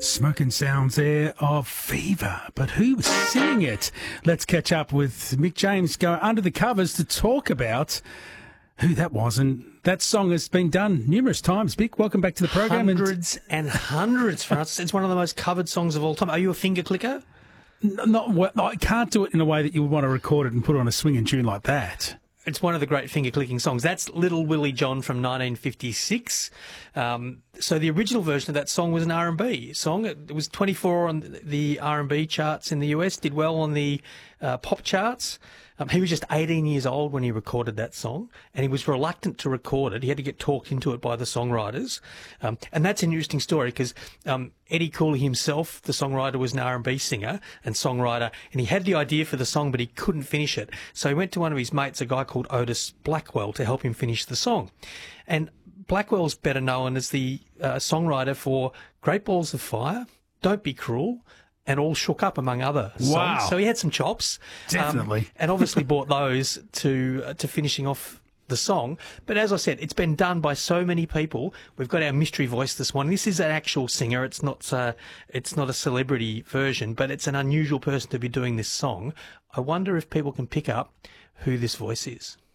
Smoking sounds there of Fever, but who was singing it? Let's catch up with Mick James, go under the covers to talk about who that was. And that song has been done numerous times. Mick, welcome back to the program. Hundreds and hundreds, Francis. It's one of the most covered songs of all time. Are you a finger clicker? I can't do it in a way that you would want to record it and put on a swinging tune like that. It's one of the great finger-clicking songs. That's Little Willie John from 1956. So the original version of that song was an R&B song. It was 24 on the R&B charts in the US, did well on the pop charts. He was just 18 years old when he recorded that song, and he was reluctant to record it. He had to get talked into it by the songwriters. And that's an interesting story because Eddie Cooley himself, the songwriter, was an R&B singer and songwriter, and he had the idea for the song, but he couldn't finish it. So he went to one of his mates, a guy called Otis Blackwell, to help him finish the song. And Blackwell's better known as the songwriter for Great Balls of Fire, Don't Be Cruel, and All Shook Up, among other songs. Wow. So he had some chops. Definitely. And obviously brought those to finishing off the song. But as I said, it's been done by so many people. We've got our mystery voice this morning. This is an actual singer. It's not a celebrity version, but it's an unusual person to be doing this song. I wonder if people can pick up who this voice is.